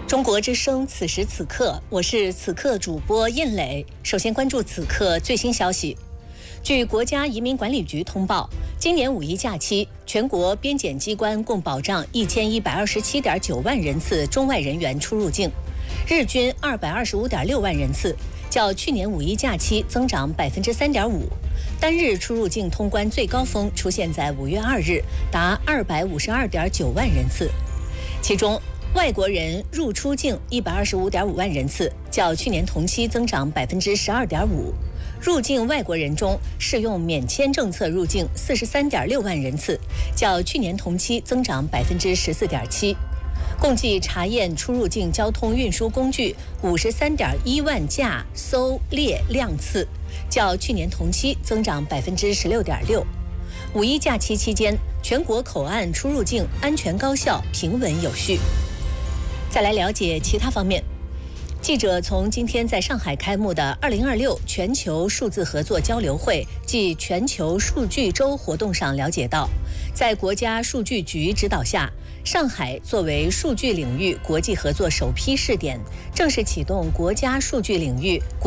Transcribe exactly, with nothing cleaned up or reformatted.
中国之声，此时此刻，我是此刻主播印磊。首先关注此刻最新消息。据国家移民管理局通报，今年五一假期，全国边检机关共保障一千一百二十七点九万人次中外人员出入境，日均二百二十五点六万人次，较去年五一假期增长百分之三点五。单日出入境通关最高峰出现在五月二日，达二百五十二点九万人次，其中外国人入出境一百二十五点五万人次，较去年同期增长百分之十二点五。入境外国人中，适用免签政策入境四十三点六万人次，较去年同期增长百分之十四点七。共计查验出入境交通运输工具五十三点一万架搜列量次，较去年同期增长百分之十六点六。五一假期期间，全国口岸出入境安全高效、平稳有序。再来了解其他方面。记者从今天在上海开幕的二零二六全球数字合作交流会暨全球数据周活动上了解到，在国家数据局指导下，上海作为数据领域国际合作首批试点，正式启动国家数据领域